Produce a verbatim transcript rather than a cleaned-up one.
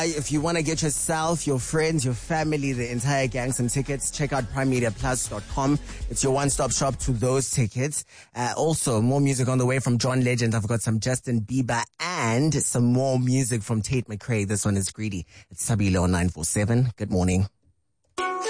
If you want to get yourself, your friends, your family, the entire gang some tickets, check out prime media plus dot com. It's your one-stop shop to those tickets. Uh, also, more music on the way from John Legend. I've got some Justin Bieber and some more music from Tate McRae. This one is Greedy. It's Sabilo nine four seven. Good morning.